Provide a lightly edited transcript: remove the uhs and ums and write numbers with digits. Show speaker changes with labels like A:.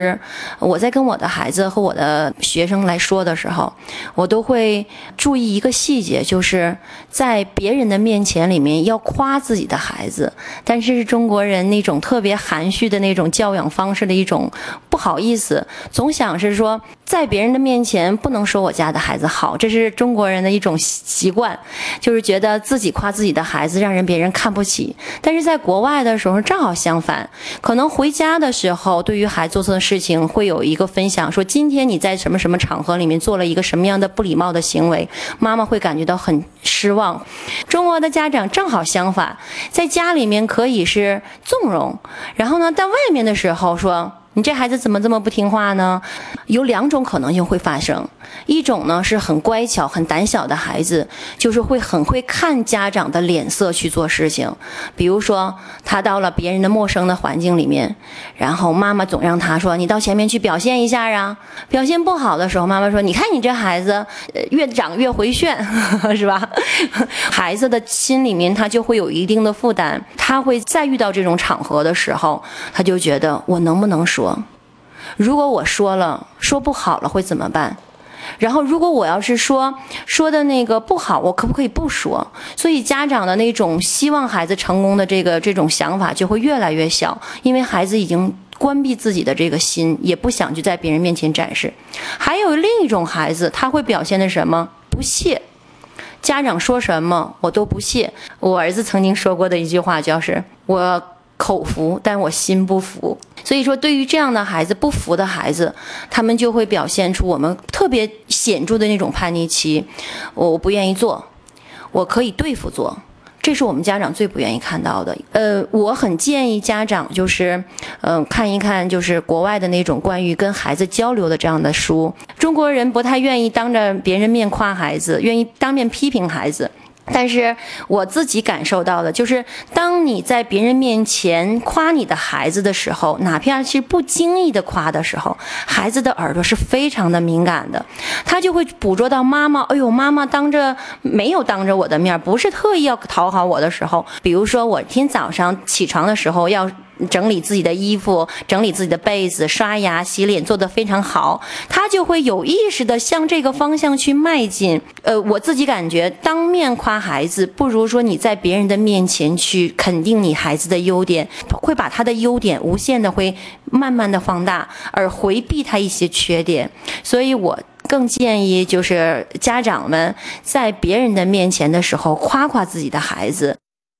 A: 我在跟我的孩子和我的学生来说的时候，我都会注意一个细节，就是在别人的面前里面要夸自己的孩子，但是中国人那种特别含蓄的那种教养方式的一种不好意思，总想是说在别人的面前不能说我家的孩子好，这是中国人的一种习惯，就是觉得自己夸自己的孩子让别人看不起。但是在国外的时候正好相反，可能回家的时候对于孩子做错的事情会有一个分享，说今天你在什么什么场合里面做了一个什么样的不礼貌的行为，妈妈会感觉到很失望。中国的家长正好相反，在家里面可以是纵容，然后呢在外面的时候说你这孩子怎么这么不听话呢？有两种可能性会发生，一种呢是很乖巧很胆小的孩子，就是会很会看家长的脸色去做事情。比如说他到了别人的陌生的环境里面，然后妈妈总让他说你到前面去表现一下啊，表现不好的时候妈妈说你看你这孩子越长越回旋是吧？孩子的心里面他就会有一定的负担，他会再遇到这种场合的时候，他就觉得我能不能说，如果我说了说不好了会怎么办？然后如果我要是说的那个不好，我可不可以不说？所以家长的那种希望孩子成功的这种想法就会越来越小，因为孩子已经关闭自己的这个心，也不想去在别人面前展示。还有另一种孩子，他会表现的什么？不屑，家长说什么我都不屑。我儿子曾经说过的一句话就是我口服但我心不服。所以说对于这样的孩子，不服的孩子，他们就会表现出我们特别显著的那种叛逆期，我不愿意做，我可以对付做，这是我们家长最不愿意看到的。我很建议家长就是看一看就是国外的那种关于跟孩子交流的这样的书。中国人不太愿意当着别人面夸孩子，愿意当面批评孩子，但是我自己感受到的就是当你在别人面前夸你的孩子的时候，哪怕是不经意的夸的时候，孩子的耳朵是非常的敏感的，他就会捕捉到妈妈，哎呦，妈妈没有当着我的面，不是特意要讨好我的时候，比如说我天早上起床的时候要整理自己的衣服，整理自己的被子，刷牙洗脸做得非常好，他就会有意识的向这个方向去迈进。我自己感觉当面夸孩子不如说你在别人的面前去肯定你孩子的优点，会把他的优点无限的会慢慢的放大，而回避他一些缺点。所以我更建议就是家长们在别人的面前的时候夸夸自己的孩子。